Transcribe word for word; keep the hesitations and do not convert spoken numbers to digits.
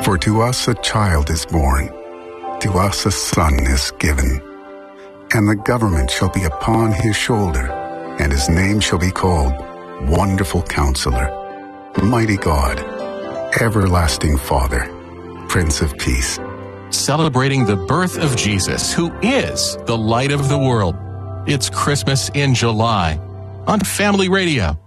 For to us a child is born, to us a son is given, and the government shall be upon his shoulder, and his name shall be called Wonderful Counselor, Mighty God, Everlasting Father, Prince of Peace. Celebrating the birth of Jesus, who is the light of the world. It's Christmas in July on Family Radio.